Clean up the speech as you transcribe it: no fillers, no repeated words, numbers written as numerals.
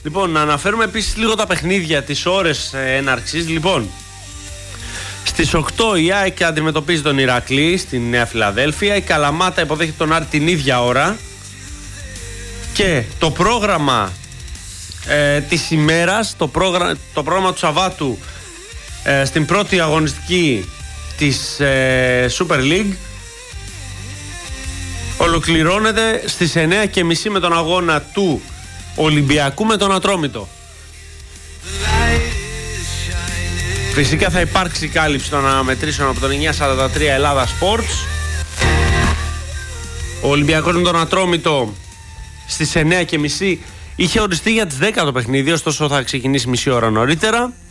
Λοιπόν, να αναφέρουμε επίσης λίγο τα παιχνίδια, τις ώρες έναρξης. Λοιπόν, στις 8 η ΑΕΚ αντιμετωπίζει τον Ηρακλή στη Νέα Φιλαδέλφια. Η Καλαμάτα υποδέχεται τον Άρη την ίδια ώρα. Και το πρόγραμμα της ημέρας, το πρόγραμμα του Σαββάτου στην πρώτη αγωνιστική της Super League ολοκληρώνεται στις 9:30 με τον αγώνα του Ολυμπιακού με τον Ατρόμητο. Φυσικά θα υπάρξει κάλυψη των αναμετρήσεων από τον 943 Ελλάδα Sports. Ο Ολυμπιακός με τον Ατρόμητο στις 9:30 είχε οριστεί για τις 10 το παιχνίδι, ωστόσο θα ξεκινήσει μισή ώρα νωρίτερα.